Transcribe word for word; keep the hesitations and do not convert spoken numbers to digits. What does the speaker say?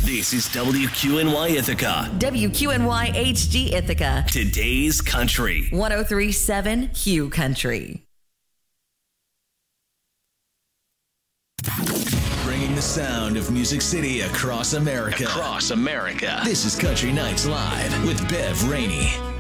This is W Q N Y Ithaca. W Q N Y H G Ithaca. Today's Country. one oh three point seven Hugh Country. Bringing the sound of Music City across America. Across America. This is Country Nights Live with Bev Rainey.